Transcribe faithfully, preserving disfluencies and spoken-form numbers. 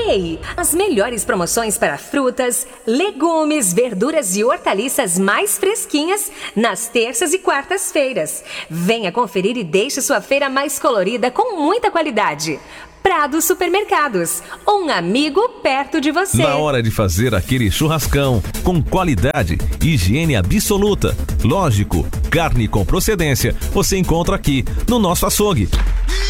Ei, as melhores promoções para frutas, legumes, verduras e hortaliças mais fresquinhas nas terças e quartas-feiras. Venha conferir e deixe sua feira mais colorida com muita qualidade. Prado Supermercados, um amigo perto de você. Na hora de fazer aquele churrascão, com qualidade e higiene absoluta. Lógico, carne com procedência, você encontra aqui no nosso açougue.